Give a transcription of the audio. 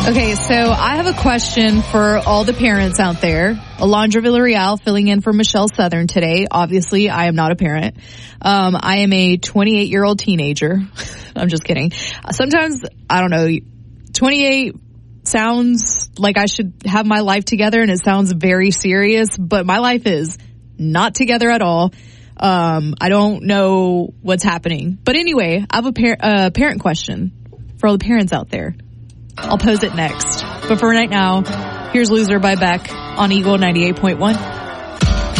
Okay, so I have a question for all the parents out there. Alondra Villarreal filling in for Michelle Southern today. Obviously, I am not a parent. I am a 28-year-old teenager. I'm just kidding. Sometimes, I don't know, 28 sounds like I should have my life together, and it sounds very serious, but my life is not together at all. I don't know what's happening. But anyway, I have a parent question for all the parents out there. I'll pose it next. But for right now, here's Loser by Beck on Eagle 98.1.